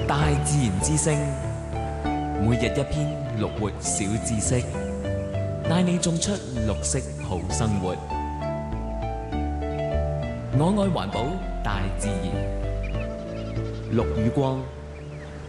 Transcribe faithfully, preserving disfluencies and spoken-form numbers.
大自然之聲，每日一篇綠活小知識，帶你種出綠色好生活。我愛環保，大自然，陸宇光。